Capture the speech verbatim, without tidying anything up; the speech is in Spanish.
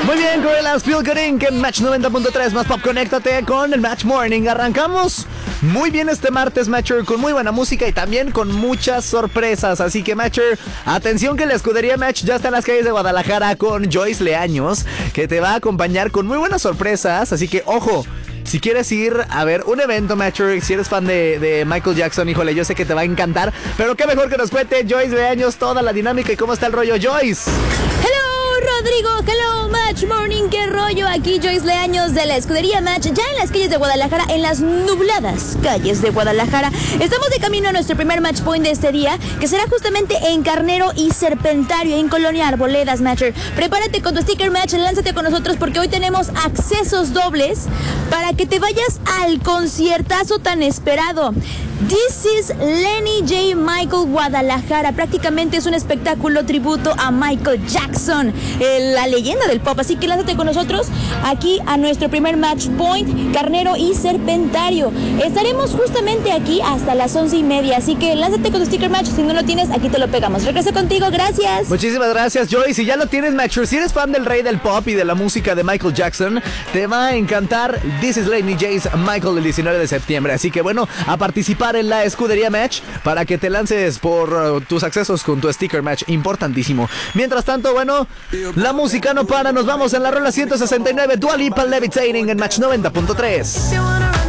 Muy bien, Gorillaz, Feel Good Incorporated en Match noventa punto tres más Pop. Conéctate con el Match Morning. Arrancamos muy bien este martes, Matcher, con muy buena música y también con muchas sorpresas. Así que, Matcher, atención que la escudería Match ya está en las calles de Guadalajara con Joyce Leaños, que te va a acompañar con muy buenas sorpresas. Así que, ojo, si quieres ir a ver un evento, Matcher, si eres fan de, de Michael Jackson, híjole, yo sé que te va a encantar. Pero qué mejor que nos cuente Joyce Leaños toda la dinámica y cómo está el rollo, Joyce. Hello, Rodrigo, hello, Match Morning, qué rollo. Aquí Joyce Leaños de la escudería Match, ya en las calles de Guadalajara, en las nubladas calles de Guadalajara. Estamos de camino a nuestro primer match point de este día, que será justamente en Carnero y Serpentario, en Colonia Arboledas, Matcher. Prepárate con tu sticker match, lánzate con nosotros porque hoy tenemos accesos dobles para que te vayas al conciertazo tan esperado. This is Lenny J. Michael Guadalajara. Prácticamente es un espectáculo tributo a Michael Jackson, eh, la leyenda del pop. Así que lánzate con nosotros aquí a nuestro primer match point, Carnero y Serpentario. Estaremos justamente aquí hasta las once y media. Así que lánzate con tu sticker match. Si no lo tienes, aquí te lo pegamos. Regreso contigo, gracias. Muchísimas gracias, Joyce. Si ya lo tienes, Matcher, si eres fan del rey del pop y de la música de Michael Jackson, te va a encantar This is Lenny J's Michael el diecinueve de septiembre. Así que bueno, a participar en la escudería Match para que te lances por uh, tus accesos con tu sticker match, importantísimo. Mientras tanto, bueno, la música no para, nos vamos en la rola ciento sesenta y nueve, Dua Lipa, Levitating en Match noventa punto tres.